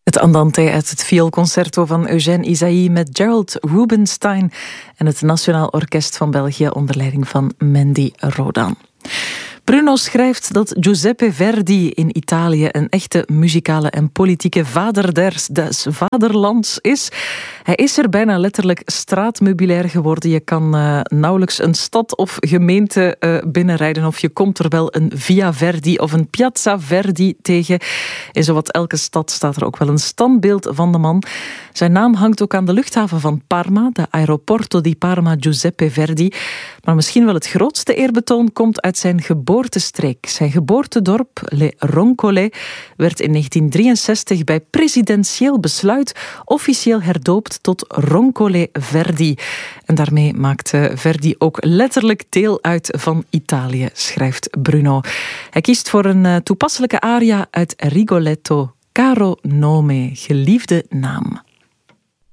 Het Andante uit het vioolconcerto van Eugène Ysaÿe met Gerald Rubinstein en het Nationaal Orkest van België onder leiding van Mandy Rodan. Bruno schrijft dat Giuseppe Verdi in Italië een echte muzikale en politieke vader des vaderlands is. Hij is er bijna letterlijk straatmeubilair geworden. Je kan nauwelijks een stad of gemeente binnenrijden of je komt er wel een Via Verdi of een Piazza Verdi tegen. In zowat elke stad staat er ook wel een standbeeld van de man. Zijn naam hangt ook aan de luchthaven van Parma, de Aeroporto di Parma Giuseppe Verdi. Maar misschien wel het grootste eerbetoon komt uit zijn geboortestreek. Zijn geboortedorp, Le Roncole, werd in 1963 bij presidentieel besluit officieel herdoopt tot Roncole Verdi. En daarmee maakt Verdi ook letterlijk deel uit van Italië, schrijft Bruno. Hij kiest voor een toepasselijke aria uit Rigoletto, Caro nome, geliefde naam.